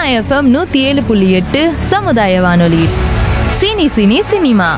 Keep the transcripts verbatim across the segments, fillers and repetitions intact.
FM நூற்றி ஏழு புள்ளி எட்டு சமுதாய வானொலி. Cine cine cinema.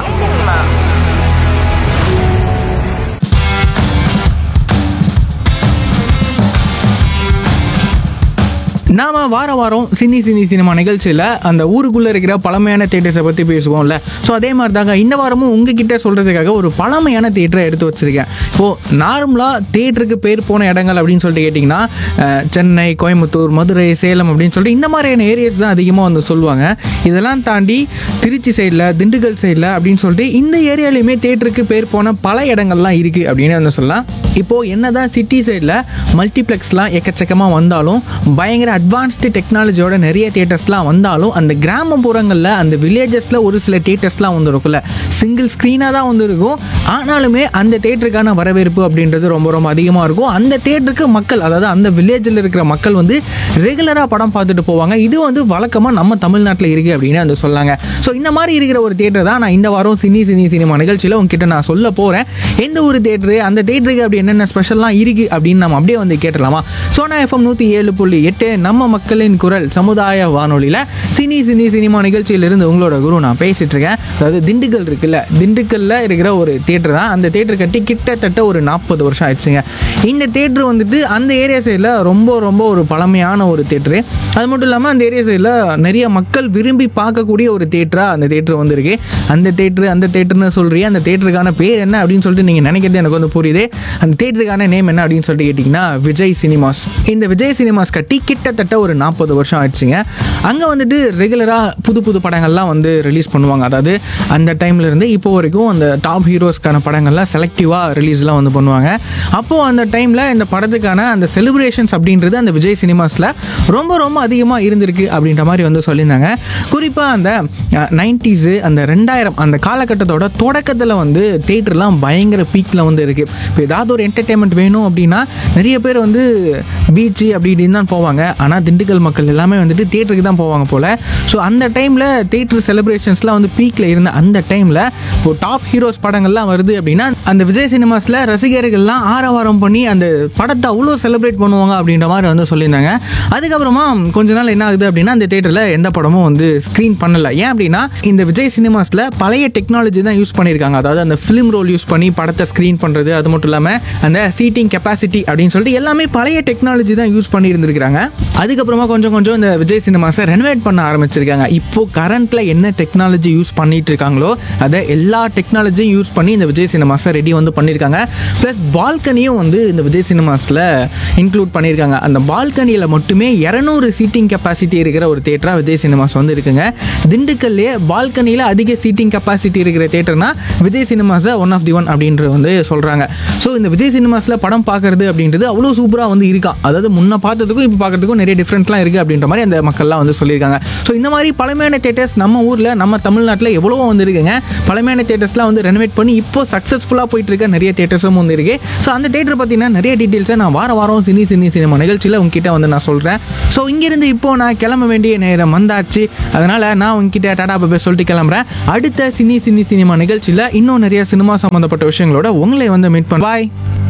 நாம் வார வாரம் சினி சினி சினிமா நிகழ்ச்சியில் அந்த ஊருக்குள்ளே இருக்கிற பழமையான தேட்டர்ஸை பற்றி பேசுவோம்ல. ஸோ அதே மாதிரி தாங்க இந்த வாரமும் உங்ககிட்ட சொல்கிறதுக்காக ஒரு பழமையான தேட்டரை எடுத்து வச்சுருக்கேன். இப்போது நார்மலாக தேட்டருக்கு பேர் போன இடங்கள் அப்படின்னு சொல்லிட்டு கேட்டிங்கன்னா சென்னை, கோயம்புத்தூர், மதுரை, சேலம் அப்படின்னு சொல்லிட்டு இந்த மாதிரியான ஏரியாஸ் தான் அதிகமாக வந்து சொல்லுவாங்க. இதெல்லாம் தாண்டி திருச்சி சைடில், திண்டுக்கல் சைடில் அப்படின்னு சொல்லிட்டு இந்த ஏரியாலையுமே தேட்டருக்கு பேர் போன பல இடங்கள்லாம் இருக்குது அப்படின்னு வந்து சொல்லலாம். இப்போது என்ன தான் சிட்டி சைடில் மல்டிப்ளெக்ஸ்லாம் எக்கச்சக்கமாக வந்தாலும், பயங்கர அட்வான்ஸ்டு டெக்னாலஜியோட நிறைய தியேட்டர்ஸ்லாம் வந்தாலும், அந்த கிராமப்புறங்களில் அந்த வில்லேஜஸில் ஒரு சில தியேட்டர்ஸ்லாம் வந்து இருக்குல்ல, சிங்கிள் ஸ்க்ரீனாக தான் வந்து இருக்கும். ஆனாலுமே அந்த தேட்டருக்கான வரவேற்பு அப்படின்றது ரொம்ப ரொம்ப அதிகமாக இருக்கும். அந்த தேட்டருக்கு மக்கள், அதாவது அந்த வில்லேஜில் இருக்கிற மக்கள் வந்து ரெகுலராக படம் பார்த்துட்டு போவாங்க. இது வந்து வழக்கமாக நம்ம தமிழ்நாட்டில் இருக்குது அப்படின்னு வந்து சொல்லாங்க. ஸோ இந்த மாதிரி இருக்கிற ஒரு தேட்டர் தான் நான் இந்த வாரம் சினி சினி சினிமா நிகழ்ச்சியில் உங்ககிட்ட நான் சொல்ல போகிறேன். எந்த ஒரு தேட்டரு, அந்த தேட்டருக்கு அப்படி என்னென்ன ஸ்பெஷல்லாம் இருக்குது அப்படின்னு நம்ம அப்படியே வந்து கேட்டலாமா? சோனா எஃப்எம் நூற்றி ஏழு புள்ளி எட்டு நம்ம மக்களின் குரல் சமுதாய வானொலியில் சினி சினி சினிமா நிகழ்ச்சியிலிருந்து உங்களோட குரு நான் பேசிகிட்டு இருக்கேன். அதாவது திண்டுக்கல் இருக்குல்ல, திண்டுக்கல்ல இருக்கிற ஒரு தேட்டர் தான். அந்த தேட்டர் கட்டி கிட்டத்தட்ட ஒரு நாற்பது வருஷம் ஆயிடுச்சுங்க. இந்த தேட்டர் வந்துட்டு அந்த ஏரியா சைடில் ரொம்ப ரொம்ப ஒரு பழமையான ஒரு தேட்டரு. அது மட்டும் இல்லாமல் அந்த ஏரியா சைடில் நிறைய மக்கள் விரும்பி பார்க்கக்கூடிய ஒரு தேட்டராக அந்த தேட்டர் வந்துருக்கு. அந்த தேட்டரு அந்த தேட்டர்னு சொல்கிறீங்க, அந்த தேட்டருக்கான பேர் என்ன அப்படின்னு சொல்லிட்டு நீங்கள் நினைக்கிறது எனக்கு வந்து புரியுது. அந்த தேட்டருக்கான நேம் என்ன அப்படின்னு சொல்லிட்டு கேட்டிங்கன்னா விஜய் சினிமாஸ். இந்த விஜய் சினிமாஸ் கட்டி கிட்டத்தட்ட ஒரு நாற்பது வருஷம் ஆயிடுச்சுங்க. அங்கே வந்துட்டு ரெகுலராக புது புது படங்கள்லாம் வந்து ரிலீஸ் பண்ணுவாங்க. அதாவது அந்த டைம்லேருந்து இப்போ வரைக்கும் அந்த டாப் ஹீரோஸ்க்கான படங்கள்லாம் செலக்டிவாக ரிலீஸ்லாம் வந்து பண்ணுவாங்க. அப்போது அந்த டைமில் இந்த படத்துக்கான அந்த செலிப்ரேஷன்ஸ் அப்படின்றது அந்த விஜய் சினிமாஸில் ரொம்ப ரொம்ப அதிகமாக இருந்திருக்கு அப்படின்ற மாதிரி வந்து சொல்லியிருந்தாங்க. குறிப்பாக அந்த நைன்டிஸு, அந்த ரெண்டாயிரம் அந்த காலகட்டத்தோட தொடக்கத்தில் வந்து தேட்டர்லாம் பயங்கர பீக்கில் வந்து இருக்குது. இப்போ ஏதாவது ஒரு என்டர்டெயின்மெண்ட் வேணும் அப்படின்னா நிறைய பேர் வந்து பீச்சு அப்படி இப்படின்னு தான் போவாங்க. ஆனால் திண்டுக்கல் மக்கள் எல்லாமே வந்துட்டு தேட்டருக்கு தான் போவாங்க போல். ஸோ அந்த டைமில் தேட்டர் செலிப்ரேஷன்ஸ்லாம் வந்து பீக்கில் இருந்த அந்த டைமில் இப்போ டாப் ஹீரோஸ் படங்கள்லாம் வருது அப்படின்னா அந்த விஜய் சினிமாஸில் ரசிகர்கள்லாம் ஆரவாரம் பண்ணி அந்த படத்தை அவ்வளோ செலிப்ரேட் பண்ணுவாங்க அப்படின்ற மாதிரி வந்து சொல்லியிருந்தாங்க. அதுக்கப்புறமா கொஞ்ச நாள் என்ன ஆகுது அப்படின்னா அந்த தேட்டரில் எந்த படமும் வந்து ஸ்க்ரீன் பண்ணலை. ஏன் அப்படின்னா இந்த விஜய் சினிமாஸில் பழைய டெக்னாலஜி தான் யூஸ் பண்ணியிருக்காங்க. அதாவது அந்த ஃபிலிம் ரோல் யூஸ் பண்ணி படத்தை ஸ்க்ரீன் பண்ணுறது, அது மட்டும் இல்லாமல் அந்த சீட்டிங் கெப்பாசிட்டி அப்படின்னு சொல்லிட்டு எல்லாமே பழைய டெக்னாலஜி தான் யூஸ் பண்ணி இருந்திருக்கிறாங்க. அதுக்கப்புறமா கொஞ்சம் கொஞ்சம் இந்த விஜய் சினிமாஸை ரெனோவேட் பண்ண ஆரம்பிச்சிருக்காங்க. இப்போ கரண்ட்டில் என்ன டெக்னாலஜி யூஸ் பண்ணிட்டு இருக்காங்களோ அதை எல்லா டெக்னாலஜியும் யூஸ் பண்ணி இந்த விஜய் சினிமாஸை ரெடி வந்து பண்ணியிருக்காங்க. ப்ளஸ் பால்கனியும் வந்து இந்த விஜய் சினிமாஸில் இன்க்ளூட் பண்ணியிருக்காங்க. அந்த பால்கனியில் மட்டுமே இரநூறு சீட்டிங் கெப்பாசிட்டி இருக்கிற ஒரு தேட்டராக விஜய் சினிமாஸ் வந்து இருக்குங்க. திண்டுக்கல்லையே பால்கனியில் அதிக சீட்டிங் கெப்பாசிட்டி இருக்கிற தேட்டர்னா Vijay சினிமாஸை one of the one அப்படின்ற வந்து சொல்கிறாங்க. ஸோ இந்த விஜய் சினிமாஸில் படம் பார்க்குறது அப்படின்றது அவ்வளோ சூப்பராக வந்து இருக்கா. அதாவது முன்ன பார்த்ததுக்கும் இப்போ பார்க்குறதுக்கும் நிறைய டிஃப்ரெண்ட்லாம் இருக்குது அப்படின்ற மாதிரி அந்த மக்கள்லாம் வந்து சொல்லியிருக்காங்க. ஸோ இந்த மாதிரி பழமையான தேட்டர்ஸ் நம்ம ஊரில், நம்ம தமிழ்நாட்டில் எவ்வளோ வந்து இருக்குங்க. பழமையான தேட்டர்ஸ்லாம் வந்து ரெனோவேட் பண்ணி இப்போ சக்ஸஸ்ஃபுல்லாக போயிட்டு இருக்க நிறைய தேட்டர்ஸும் வந்து இருக்குது. ஸோ அந்த தேட்டர் பார்த்தீங்கன்னா நிறைய டீட்டெயில்ஸை நான் வார வாரம் சினி சினி சினிமா நிகழ்ச்சியில் உங்ககிட்ட வந்து நான் சொல்கிறேன். ஸோ இங்கேருந்து இப்போ நான் கிளம்ப வேண்டிய நேரம் வந்தாச்சு. அதனால் நான் உங்ககிட்ட டாடா பாபே சொல்லிட்டு கிளம்புறேன். அடுத்த சினி சினி சினிமா நிகழ்ச்சியில் இன்னும் நிறைய சினிமா சம்மந்தப்பட்ட விஷயங்களோட உங்களை வந்து மீட் பண்ண பாய்.